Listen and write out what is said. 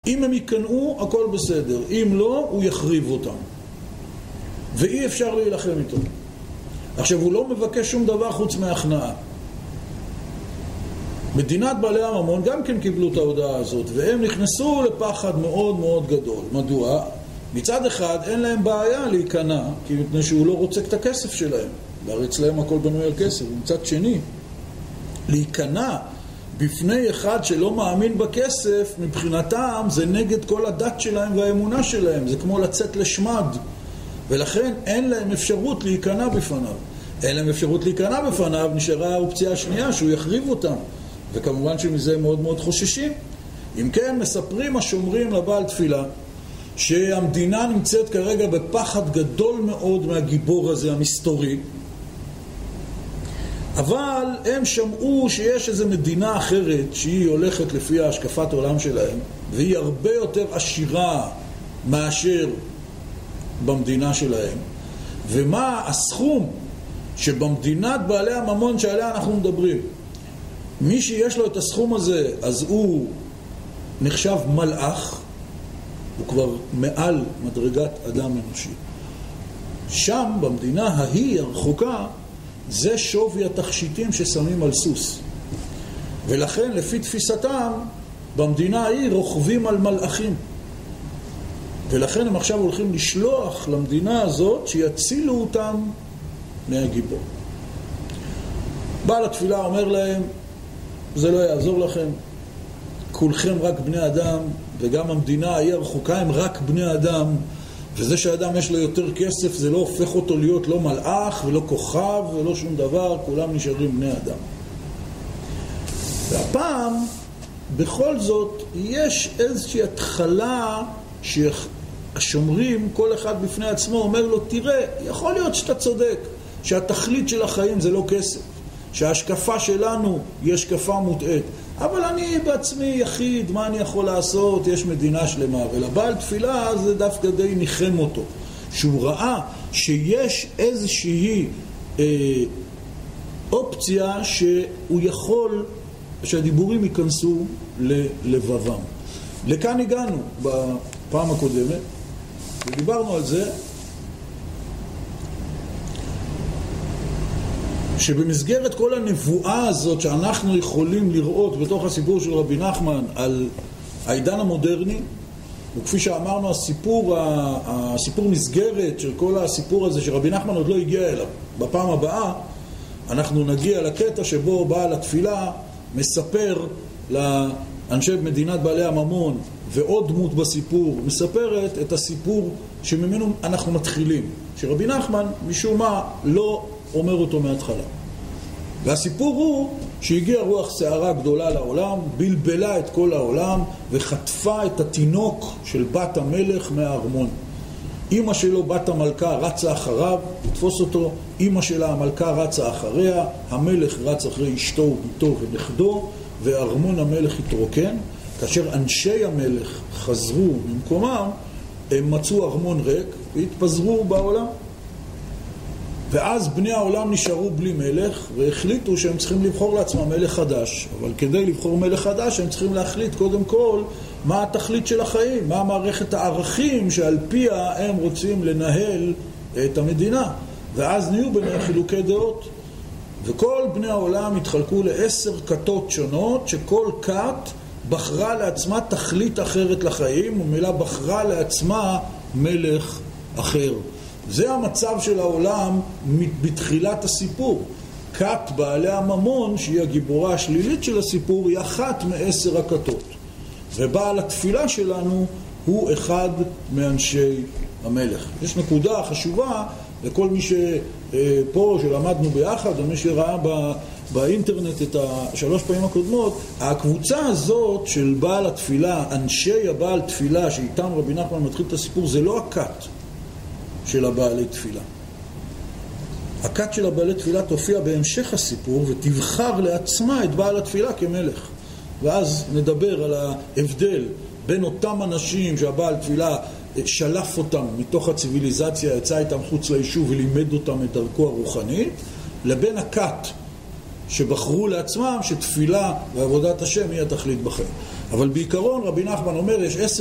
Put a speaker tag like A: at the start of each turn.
A: אם הם יקנאו, הכל בסדר. אם לא, הוא יחריב אותם. ואי אפשר להילחם איתו. עכשיו, הוא לא מבקש שום דבר חוץ מהכנעה. מדינת בעלי הממון גם כן קיבלו את ההודעה הזאת, והם נכנסו לפחד מאוד מאוד גדול. מדוע? מצד אחד אין להם בעיה להיכנע, כי מפני שהוא לא רוצה את הכסף שלהם. בארץ להם הכל בנוי על כסף. ומצד שני, להיכנע בפני אחד שלא מאמין בכסף, מבחינתם זה נגד כל הדת שלהם והאמונה שלהם. זה כמו לצאת לשמד. ולכן אין להם אפשרות להיכנע בפניו. אין להם אפשרות להיכנע בפניו, נשארה האופציה השנייה שהוא יחריב אותם. וכמובן שמזה הם מאוד מאוד חוששים. אם כן, מספרים השומרים לבעל תפילה שהמדינה נמצאת כרגע בפחד גדול מאוד מהגיבור הזה המסתורי, אבל הם שמעו שיש איזו מדינה אחרת שהיא הולכת לפי השקפת העולם שלהם, והיא הרבה יותר עשירה מאשר במדינה שלהם. ומה הסכום שבמדינת בעלי הממון שעליה אנחנו מדברים, מי שיש לו את הסכום הזה, אז הוא נחשב מלאך, הוא כבר מעל מדרגת אדם אנושי. שם, במדינה ההיא הרחוקה, זה שווי התכשיטים ששמים על סוס. ולכן, לפי תפיסתם, במדינה ההיא רוכבים על מלאכים. ולכן הם עכשיו הולכים לשלוח למדינה הזאת שיצילו אותם מהגיבור. בעל התפילה אומר להם, זה לא יעזור לכם, כולכם רק בני אדם, וגם המדינה ההיא הרחוקה הם רק בני אדם, וזה שאדם יש לו יותר כסף זה לא הופך אותו להיות לא מלאך ולא כוכב ולא שום דבר, כולם נשארים בני אדם. והפעם בכל זאת יש איזושהי התחלה שהשומרים כל אחד בפני עצמו אומר לו, תראה, יכול להיות שאתה צודק, שהתכלית של החיים זה לא כסף, שההשקפה שלנו היא השקפה מוטעת, אבל אני בעצמי יחיד, מה אני יכול לעשות? יש מדינה שלמה. ולבעל תפילה זה דווקא די ניחם אותו, שהוא ראה שיש איזושהי אופציה שהוא יכול, שהדיבורים ייכנסו ללבבם. לכאן הגענו בפעם הקודמת ודיברנו על זה שבמסגרת כל הנבואה הזאת שאנחנו יכולים לראות בתוך הסיפור של רבי נחמן על העידן המודרני, וכפי שאמרנו, הסיפור מסגרת של כל הסיפור הזה שרבי נחמן עוד לא הגיע אליו. בפעם הבאה אנחנו נגיע לקטע שבו בעל התפילה מספר לאנשי מדינת בעלי הממון, ועוד דמות בסיפור מספרת את הסיפור שממנו אנחנו מתחילים, שרבי נחמן משום מה לא אומר אותו מההתחלה. והסיפור הוא שהגיעה רוח שערה גדולה לעולם, בלבלה את כל העולם וחטפה את התינוק של בת המלך מהארמון. אמא שלו, בת המלכה, רצה אחריו לתפוס אותו, אמא שלה המלכה רצה אחריה, המלך רץ אחרי אשתו וביתו ונכדו, וארמון המלך התרוקן. כאשר אנשי המלך חזרו במקומם, הם מצאו ארמון ריק והתפזרו בעולם. ואז בני העולם נשארו בלי מלך, והחליטו שהם צריכים לבחור לעצמם מלך חדש. אבל כדי לבחור מלך חדש, הם צריכים להחליט קודם כל מה התכלית של החיים, מה מערכת הערכים שעל פיה הם רוצים לנהל את המדינה. ואז נהיו ביניהם חילוקי דעות. וכל בני העולם התחלקו ל10 כתות שונות, שכל כת בחרה לעצמה תכלית אחרת לחיים, ומילא בחרה לעצמה מלך אחר. זה המצב של העולם בתחילת הסיפור. כת בעלי הממון, שהיא הגיבורה השלילית של הסיפור, היא אחת מ10 הכתות. ובעל התפילה שלנו הוא אחד מאנשי המלך. יש נקודה חשובה לכל מי שפה שלמדנו ביחד, או מי שראה באינטרנט את 3 פעמים הקודמות, הקבוצה הזאת של בעל התפילה, אנשי הבעל תפילה שאיתם רבי נחמן מתחיל את הסיפור, זה לא הכת של הבעלי תפילה. הכת של הבעלי תפילה תופיע בהמשך הסיפור ותבחר לעצמה את בעל התפילה כמלך. ואז נדבר על ההבדל בין אותם אנשים שהבעל תפילה שלף אותם מתוך הציביליזציה, יצא איתם חוץ ליישוב ולימד אותם את דרכו הרוחנית, לבין הכת שבחרו לעצמם שתפילה ועבודת השם היא התכלית בחיים. אבל בעיקרון רבי נחמן אומר יש 10